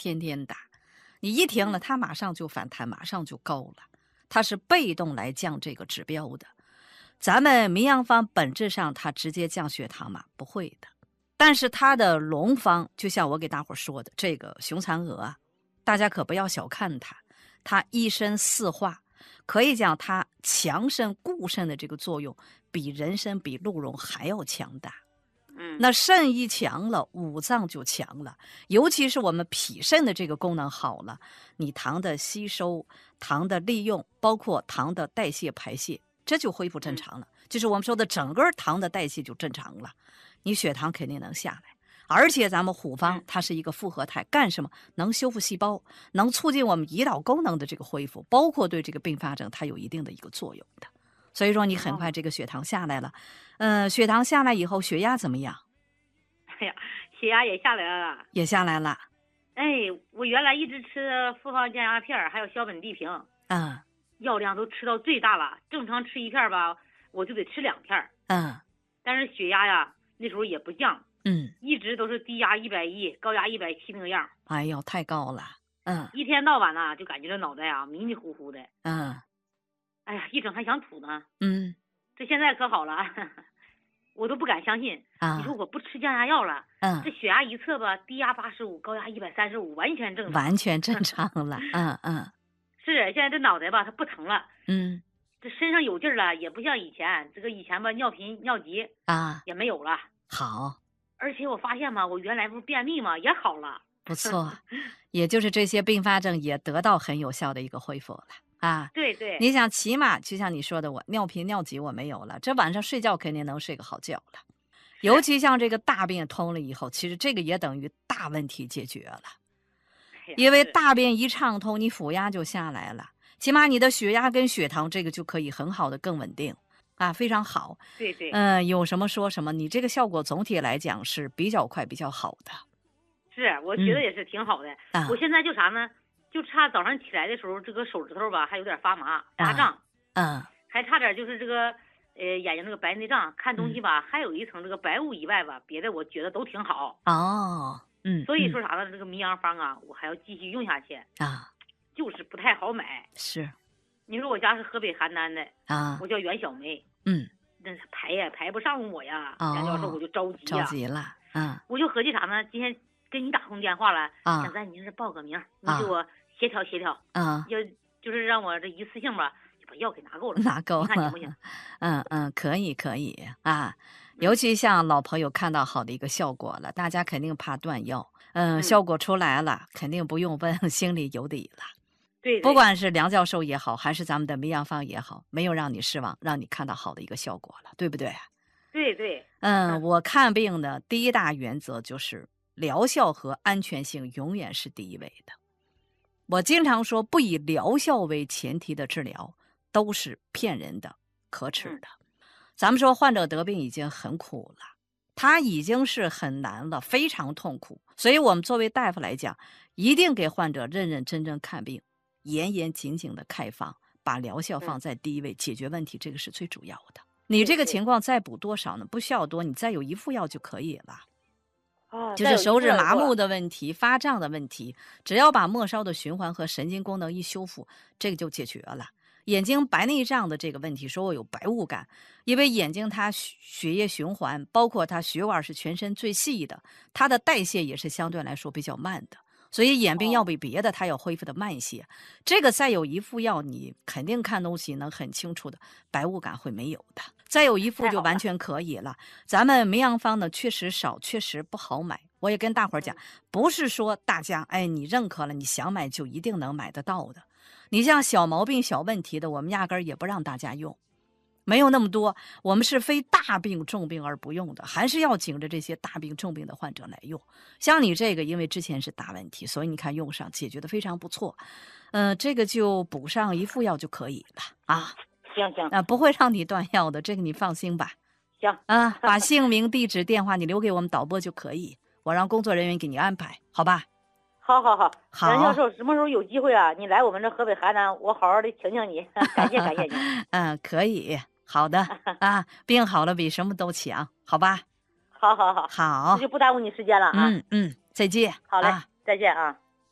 天天打，你一停了，它马上就反弹，马上就高了，它是被动来降这个指标的。咱们民养方本质上它直接降血糖嘛，不会的。但是它的龙方，就像我给大伙说的，这个雄蚕蛾啊，大家可不要小看它，它一身四化，可以讲它强肾固肾的这个作用，比人参、比鹿茸还要强大。那肾一强了，五脏就强了，尤其是我们脾肾的这个功能好了，你糖的吸收、糖的利用，包括糖的代谢排泄，这就恢复正常了。就是我们说的整个糖的代谢就正常了，你血糖肯定能下来。而且咱们虎方它是一个复合态，干什么？能修复细胞，能促进我们胰岛功能的这个恢复，包括对这个并发症它有一定的一个作用的。所以说你很快这个血糖下来了，血糖下来以后，血压怎么样？ 哎呀，血压也下来了， 也下来了。 哎，我原来一直吃复方降压片还有小本地平，药量都吃到最大了，正常吃一片吧，我就得吃2片。但是血压呀，那时候也不降，一直都是低压110，高压170那个样。 哎呦，太高了。 一天到晚呢，就感觉这脑袋啊迷迷糊糊的。哎呀，一整还想吐呢。这现在可好了，我都不敢相信。你说我不吃降压药了，这血压一测吧，低压85，高压135，完全正常。 完全正常了。 是，现在这脑袋吧，它不疼了。这身上有劲儿了，也不像以前。这个以前吧，尿频尿急也没有了。 好。 而且我发现吧，我原来不是便秘嘛，也好了。 不错，也就是这些并发症也得到很有效的一个恢复了。 对对， 你想起码就像你说的，我尿频尿急我没有了，这晚上睡觉肯定能睡个好觉了。尤其像这个大便通了以后，其实这个也等于大问题解决了。因为大便一畅通，你腹压就下来了，起码你的血压跟血糖这个就可以很好的更稳定非常好。 对对， 有什么说什么，你这个效果总体来讲是比较快比较好的。 是，我觉得也是挺好的。我现在就啥呢？就差早上起来的时候，这个手指头吧还有点发麻发胀，还差点就是这个眼睛这个白内障，看东西吧还有一层这个白雾以外吧，别的我觉得都挺好。所以说啥呢？这个迷养方啊，我还要继续用下去就是不太好买。 是， 你说我家是河北邯郸的我叫袁小梅，那是排不上我呀，杨教授我就着急了， 我就合计啥呢？今天跟你打通电话了，想在您这报个名，你给我协调协调，就是让我这一次性吧，就把药给拿够了，你看行不行？ 可以尤其像老朋友看到好的一个效果了，大家肯定怕断药，效果出来了，肯定不用问，心里有底了。 对， 不管是梁教授也好，还是咱们的迷养方也好，没有让你失望，让你看到好的一个效果了，对不对？ 对对， 我看病的第一大原则就是疗效和安全性永远是第一位的。我经常说，不以疗效为前提的治疗都是骗人的、可耻的。咱们说患者得病已经很苦了，他已经是很难了，非常痛苦。所以我们作为大夫来讲，一定给患者认认真真看病，严严谨谨的开方，把疗效放在第一位，解决问题，这个是最主要的。你这个情况再补多少呢？不需要多，你再有一副药就可以了。就是手指麻木的问题、发胀的问题，只要把末梢的循环和神经功能一修复，这个就解决了。眼睛白内障的这个问题，说我有白雾感，因为眼睛它血液循环，包括它血管是全身最细的，它的代谢也是相对来说比较慢的，所以眼病要比别的它要恢复的慢一些。这个再有一副药，你肯定看东西能很清楚的，白雾感会没有的。再有一副就完全可以了。咱们迷养方呢确实少，确实不好买。我也跟大伙儿讲，不是说大家你认可了，你想买就一定能买得到的。你像小毛病、小问题的，我们压根儿也不让大家用，没有那么多。我们是非大病重病而不用的，还是要紧着这些大病重病的患者来用。像你这个，因为之前是大问题，所以你看用上解决的非常不错。这个就补上一副药就可以了啊。 行， 不会让你断药的，这个你放心吧。 行把姓名、地址、电话你留给我们导播就可以，我让工作人员给你安排，好吧？ 好，杨教授，什么时候有机会啊？你来我们这河北邯郸，我好好的请请你，感谢你。 可以，好的病好了比什么都强，好吧？ 好， 好， 那就不耽误你时间了啊。 再见。 好嘞，再见啊。